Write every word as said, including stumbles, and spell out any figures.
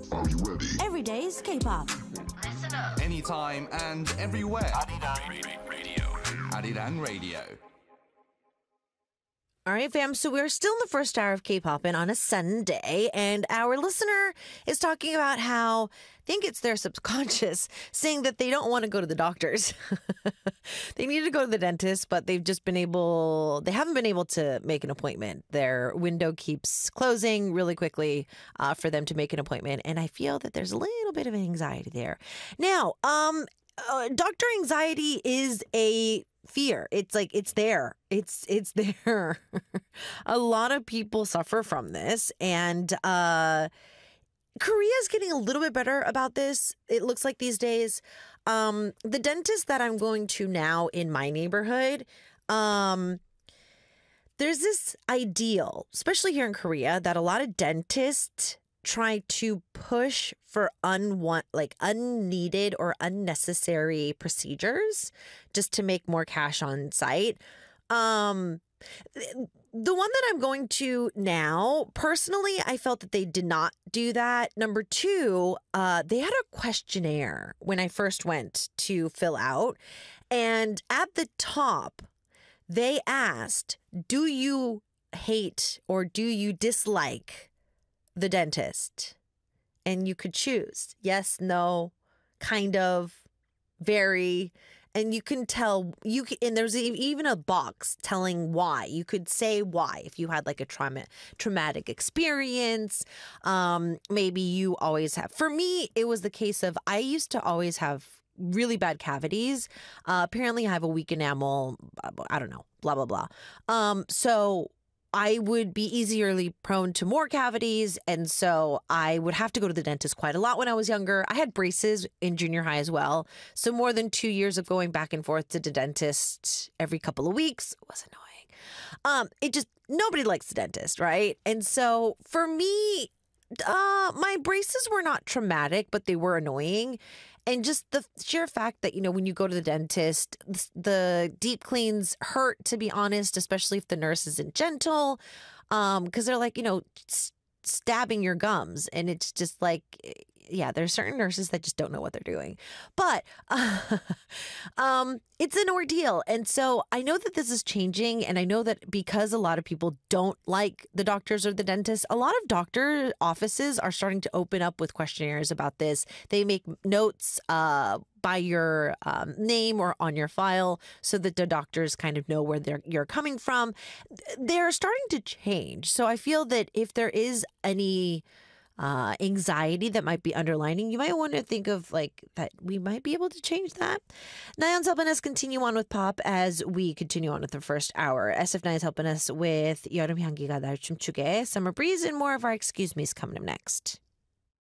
Are you ready? Every day's K-pop. Listen up. Anytime and everywhere. Arirang Radio. Arirang Radio. All right, fam. So we're still in the first hour of K-pop and on a Sunday, and our listener is talking about how I think it's their subconscious saying that they don't want to go to the doctors. They need to go to the dentist, but they've just been able, they haven't been able to make an appointment. Their window keeps closing really quickly uh, for them to make an appointment, and I feel that there's a little bit of anxiety there. Now, um, uh, doctor anxiety is a fear. It's like it's there. It's it's there. A lot of people suffer from this, and uh Korea's getting a little bit better about this. It looks like these days. Um the dentist that I'm going to now in my neighborhood, um there's this ideal, especially here in Korea, that a lot of dentists try to push for unwant like unneeded or unnecessary procedures just to make more cash on site. Um, the one that I'm going to now, personally, I felt that they did not do that. Number two, uh, they had a questionnaire when I first went to fill out. And at the top, they asked, do you hate or do you dislike the dentist? And you could choose yes, no, kind of, very, and you can tell you can, and there's even a box telling why. You could say why if you had like a trauma traumatic experience. Um, maybe you always have. For me, it was the case of I used to always have really bad cavities. Uh, apparently, I have a weak enamel. I don't know. Blah blah blah. Um, so. I would be easily prone to more cavities, and so I would have to go to the dentist quite a lot when I was younger. I had braces in junior high as well, so more than two years of going back and forth to the dentist every couple of weeks was annoying. Um, it just, nobody likes the dentist, right? And so for me, uh, my braces were not traumatic, but they were annoying. And just the sheer fact that, you know, when you go to the dentist, the deep cleans hurt, to be honest, especially if the nurse isn't gentle, um, because they're like, you know, stabbing your gums. And it's just like, yeah, there's certain nurses that just don't know what they're doing. But uh, um, it's an ordeal. And so I know that this is changing. And I know that because a lot of people don't like the doctors or the dentists, a lot of doctor offices are starting to open up with questionnaires about this. They make notes uh, by your um, name or on your file so that the doctors kind of know where they're, you're coming from. They're starting to change. So I feel that if there is any Uh, anxiety that might be underlining, you might want to think of like that we might be able to change that. Nayeon's helping us continue on with pop as we continue on with the first hour. S F nine is helping us with 여름 향기가 날 춤추게, Summer Breeze, and more of our excuse me's coming up next.